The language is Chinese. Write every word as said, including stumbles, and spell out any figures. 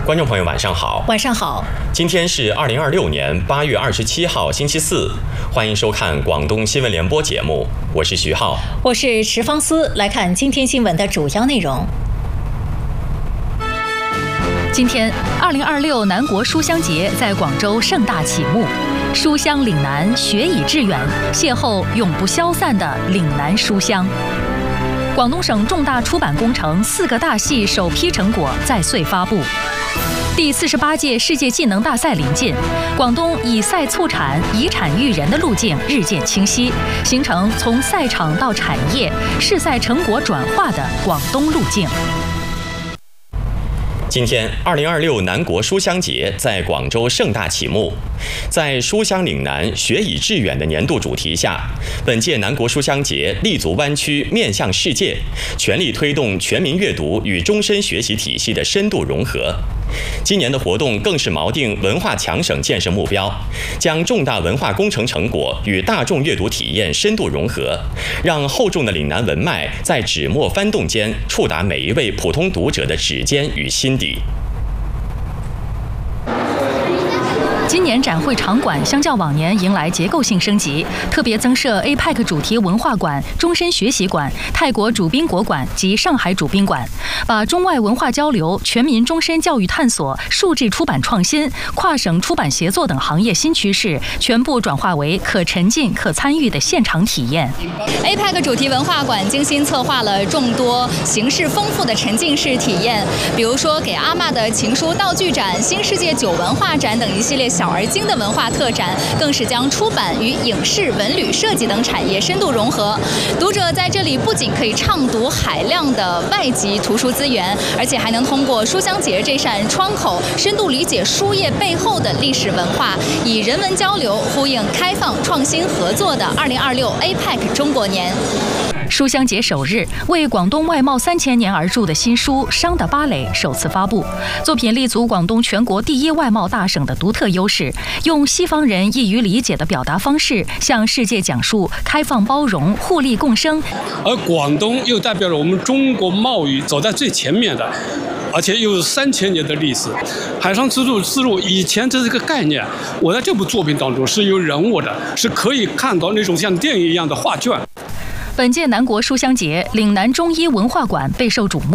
观众朋友，晚上好。 晚上好。 今天是二零二六年八月二十七号，星期四。欢迎收看广东新闻联播节目，我是徐浩， 我是池方思。来看今天新闻的主要内容。 今天，二零二六南国书香节在广州盛大启幕。书香岭南，学以致远，邂逅永不消散的岭南书香。广东省重大出版工程四个大系首批成果在穗发布。第四十八届世界技能大赛临近，广东以赛促产、以产育人的路径日渐清晰，形成从赛场到产业、试赛成果转化的广东路径。 今天，二零二六南国书香节在广州盛大启幕。在书香岭南，学以致远的年度主题下，本届南国书香节立足湾区，面向世界，全力推动全民阅读与终身学习体系的深度融合。今年的活动更是锚定文化强省建设目标，将重大文化工程成果与大众阅读体验深度融合，让厚重的岭南文脉在纸墨翻动间触达每一位普通读者的指尖与心底。 今年展会场馆相较往年迎来结构性升级，特别增设 A P E C 主题文化馆、终身学习馆、泰国主宾国馆及上海主宾馆，把中外文化交流、全民终身教育探索、数字出版创新、跨省出版协作等行业新趋势，全部转化为可沉浸、可参与的现场体验。 A P E C 主题文化馆精心策划了众多形式丰富的沉浸式体验，比如说给阿嬷的情书道具展、新世界酒文化展等一系列小而精的文化特展，更是将出版与影视、文旅、设计等产业深度融合。读者在这里不仅可以畅读海量的外籍图书资源，而且还能通过书香节这扇窗口，深度理解书页背后的历史文化，以人文交流呼应开放创新合作的二零二六 A P E C 中国年。 书香节首日，为广东外贸三千年而著的新书《商的芭蕾》首次发布。作品立足广东全国第一外贸大省的独特优势，用西方人易于理解的表达方式，向世界讲述开放包容、互利共生。 而广东又代表了我们中国贸易走在最前面的，而且又有三千年的历史。海上丝路丝路以前这是个概念，我在这部作品当中是有人物的，是可以看到那种像电影一样的画卷。 本届南国书香节，岭南中医文化馆备受瞩目。